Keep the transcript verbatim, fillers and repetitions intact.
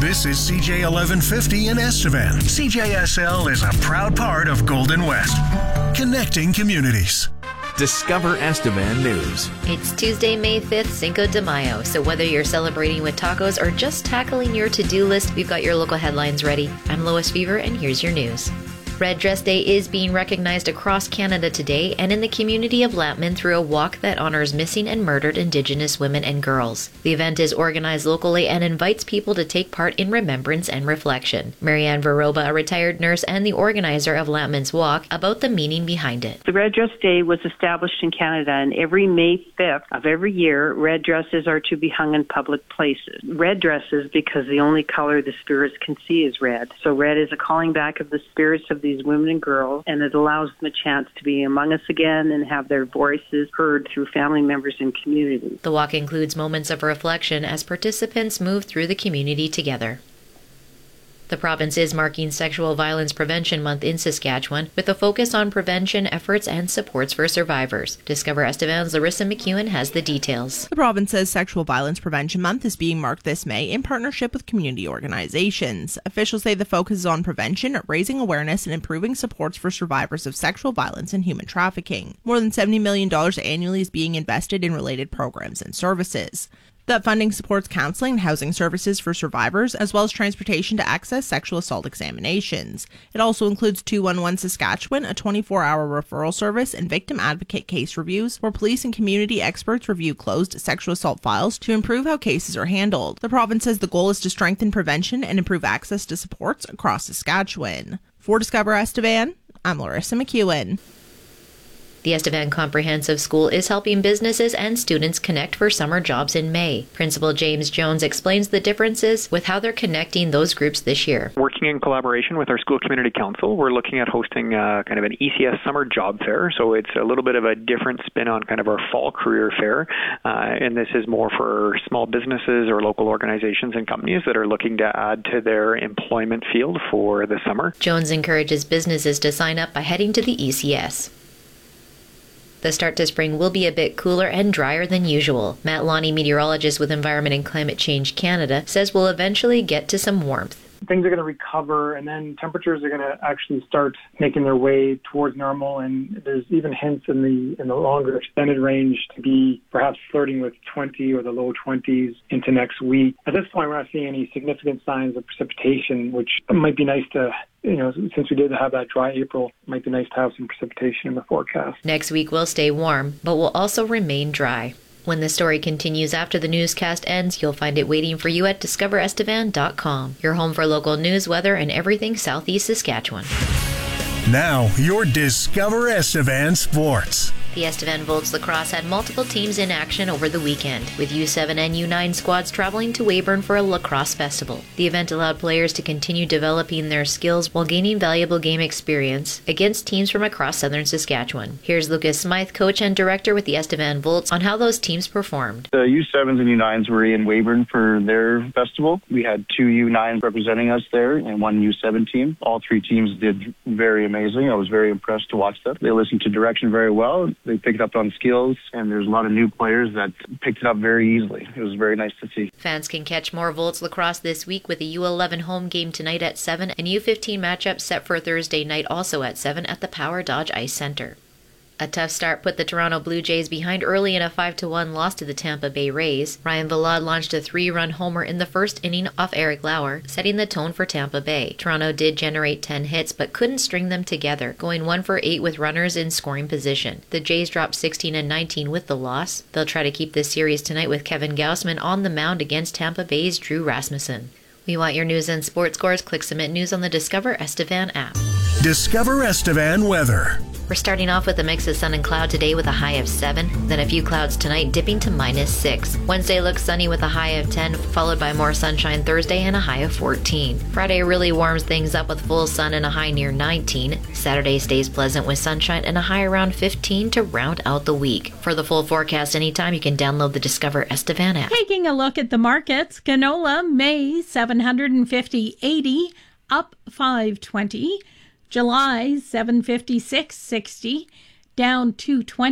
This is C J eleven fifty in Estevan. C J S L is a proud part of Golden West, connecting communities. Discover Estevan News. It's Tuesday, May fifth, Cinco de Mayo, so whether you're celebrating with tacos or just tackling your to-do list, we've got your local headlines ready. I'm Lois Fever, and here's your news. Red Dress Day is being recognized across Canada today and in the community of Lampman through a walk that honors missing and murdered Indigenous women and girls. The event is organized locally and invites people to take part in remembrance and reflection. Marianne Veroba, a retired nurse and the organizer of Lampman's walk, about the meaning behind it. The Red Dress Day was established in Canada, and every May fifth of every year, red dresses are to be hung in public places. Red dresses because the only color the spirits can see is red. So red is a calling back of the spirits of these women and girls, and it allows them a chance to be among us again and have their voices heard through family members and community. The walk includes moments of reflection as participants move through the community together. The province is marking Sexual Violence Prevention Month in Saskatchewan with a focus on prevention efforts and supports for survivors. Discover Estevan's Larissa McEwen has the details. The province's Sexual Violence Prevention Month is being marked this May in partnership with community organizations. Officials say the focus is on prevention, raising awareness, and improving supports for survivors of sexual violence and human trafficking. More than seventy million dollars annually is being invested in related programs and services. That funding supports counseling and housing services for survivors, as well as transportation to access sexual assault examinations. It also includes two one one Saskatchewan, a twenty-four hour referral service, and victim advocate case reviews, where police and community experts review closed sexual assault files to improve how cases are handled. The province says the goal is to strengthen prevention and improve access to supports across Saskatchewan. For Discover Estevan, I'm Larissa McEwen. The Estevan Comprehensive School is helping businesses and students connect for summer jobs in May. Principal James Jones explains the differences with how they're connecting those groups this year. Working in collaboration with our school community council, we're looking at hosting uh, kind of an E C S summer job fair. So it's a little bit of a different spin on kind of our fall career fair. Uh, and this is more for small businesses or local organizations and companies that are looking to add to their employment field for the summer. Jones encourages businesses to sign up by heading to the E C S. The start to spring will be a bit cooler and drier than usual. Matt Lonnie, meteorologist with Environment and Climate Change Canada, says we'll eventually get to some warmth. Things are going to recover, and then temperatures are going to actually start making their way towards normal, and there's even hints in the in the longer extended range to be perhaps flirting with twenty or the low twenties into next week. At this point, we're not seeing any significant signs of precipitation, which might be nice to, you know, since we did have that dry April, it might be nice to have some precipitation in the forecast. Next week will stay warm, but will also remain dry. When the story continues after the newscast ends, you'll find it waiting for you at discover estevan dot com, your home for local news, weather, and everything Southeast Saskatchewan. Now, your Discover Estevan Sports. The Estevan Volts Lacrosse had multiple teams in action over the weekend, with U seven and U nine squads traveling to Weyburn for a lacrosse festival. The event allowed players to continue developing their skills while gaining valuable game experience against teams from across southern Saskatchewan. Here's Lucas Smythe, coach and director with the Estevan Volts, on how those teams performed. The U sevens and U nines were in Weyburn for their festival. We had two U nines representing us there and one U seven team. All three teams did very amazing. I was very impressed to watch them. They listened to direction very well. They picked up on skills, and there's a lot of new players that picked it up very easily. It was very nice to see. Fans can catch more Volts Lacrosse this week with a U eleven home game tonight at seven and U fifteen matchup set for Thursday night also at seven at the Power Dodge Ice Center. A tough start put the Toronto Blue Jays behind early in a five to one loss to the Tampa Bay Rays. Ryan Vilade launched a three-run homer in the first inning off Eric Lauer, setting the tone for Tampa Bay. Toronto did generate ten hits, but couldn't string them together, going one for eight with runners in scoring position. The Jays dropped sixteen and nineteen with the loss. They'll try to keep this series tonight with Kevin Gausman on the mound against Tampa Bay's Drew Rasmussen. We want your news and sports scores. Click Submit News on the Discover Estevan app. Discover Estevan weather. We're starting off with a mix of sun and cloud today with a high of seven, then a few clouds tonight dipping to minus six. Wednesday looks sunny with a high of ten, followed by more sunshine Thursday and a high of fourteen. Friday really warms things up with full sun and a high near nineteen. Saturday stays pleasant with sunshine and a high around fifteen to round out the week. For the full forecast anytime, you can download the Discover Estevan app. Taking a look at the markets, canola, May seven fifty eighty, up five twenty. July seven fifty-six sixty, down two twenty.